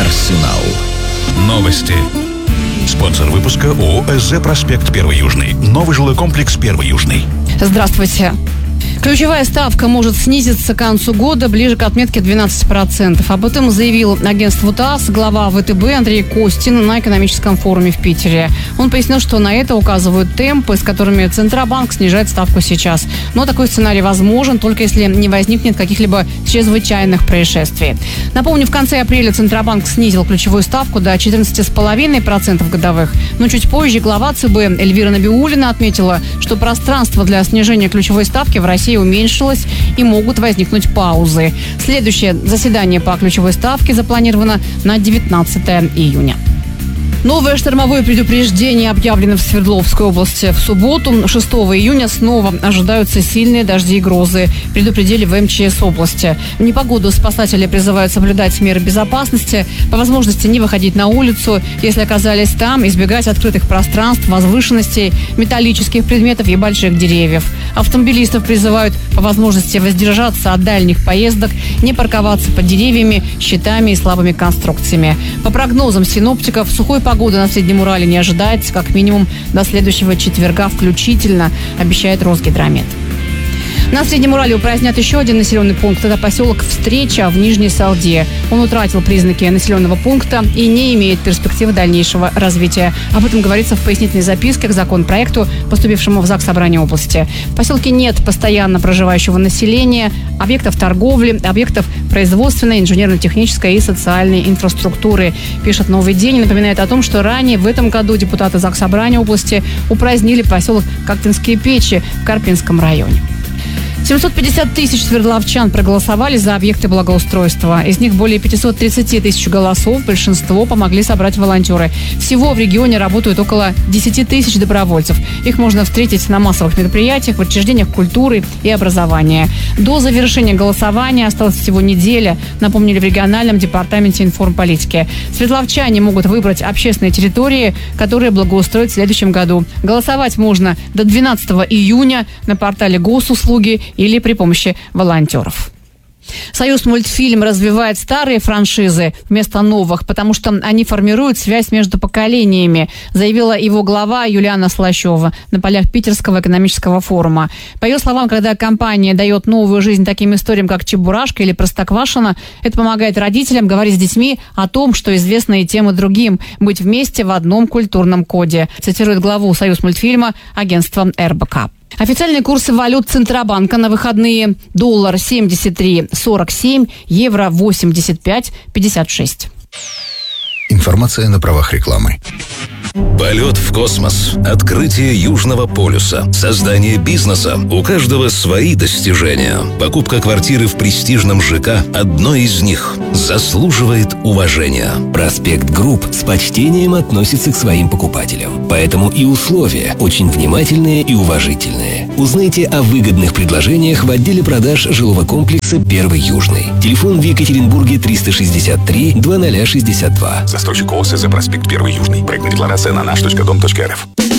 Арсенал. Новости. Спонсор выпуска ООО «СЗ Проспект 1 Южный». Новый жилой комплекс 1 Южный. Здравствуйте. Ключевая ставка может снизиться к концу года ближе к отметке 12%. Об этом заявил агентству ТАСС глава ВТБ Андрей Костин на экономическом форуме в Питере. Он пояснил, что на это указывают темпы, с которыми Центробанк снижает ставку сейчас. Но такой сценарий возможен, только если не возникнет каких-либо чрезвычайных происшествий. Напомню, в конце апреля Центробанк снизил ключевую ставку до 14,5% годовых. Но чуть позже глава ЦБ Эльвира Набиуллина отметила, что пространство для снижения ключевой ставки в России уменьшилось и могут возникнуть паузы. Следующее заседание по ключевой ставке запланировано на 19 июня. Новое штормовое предупреждение объявлено в Свердловской области. В субботу, 6 июня, снова ожидаются сильные дожди и грозы. Предупредили в МЧС области. В непогоду спасатели призывают соблюдать меры безопасности, по возможности не выходить на улицу, если оказались там, избегать открытых пространств, возвышенностей, металлических предметов и больших деревьев. Автомобилистов призывают по возможности воздержаться от дальних поездок, не парковаться под деревьями, щитами и слабыми конструкциями. По прогнозам синоптиков, сухой погода на Среднем Урале не ожидается как минимум до следующего четверга включительно, обещает Росгидромет. На Среднем Урале упразднят еще один населенный пункт. Это поселок Встреча в Нижней Салде. Он утратил признаки населенного пункта и не имеет перспективы дальнейшего развития. Об этом говорится в пояснительной записке к законопроекту, поступившему в Заксобрание области. В поселке нет постоянно проживающего населения, объектов торговли, объектов производственной, инженерно-технической и социальной инфраструктуры, пишет «Новый день» и напоминает о том, что ранее в этом году депутаты Заксобрания области упразднили поселок Коктынские Печи в Карпинском районе. 750 тысяч свердловчан проголосовали за объекты благоустройства. Из них более 530 тысяч голосов. Большинство помогли собрать волонтеры. Всего в регионе работают около 10 тысяч добровольцев. Их можно встретить на массовых мероприятиях, в учреждениях культуры и образования. До завершения голосования осталась всего неделя, напомнили в региональном департаменте информполитики. Свердловчане могут выбрать общественные территории, которые благоустроят в следующем году. Голосовать можно до 12 июня на портале Госуслуги или при помощи волонтеров. Союзмультфильм развивает старые франшизы вместо новых, потому что они формируют связь между поколениями, заявила его глава Юлиана Слащева на полях Питерского экономического форума. По ее словам, когда компания дает новую жизнь таким историям, как «Чебурашка» или «Простоквашино», это помогает родителям говорить с детьми о том, что известно и тем, и другим, быть вместе в одном культурном коде, цитирует главу Союзмультфильма агентства РБК. Официальные курсы валют Центробанка на выходные: доллар 73,47, евро 85,56. Информация на правах рекламы. Полет в космос, открытие Южного полюса, создание бизнеса. У каждого свои достижения. Покупка квартиры в престижном ЖК – одно из них. Заслуживает уважения. Проспект Групп с почтением относится к своим покупателям. Поэтому и условия очень внимательные и уважительные. Узнайте о выгодных предложениях в отделе продаж жилого комплекса 1 Южный. Телефон в Екатеринбурге 363 2062. Застройщик ООО «СЗ Проспект 1 Южный». Проектная декларация на nаш.дом.рф.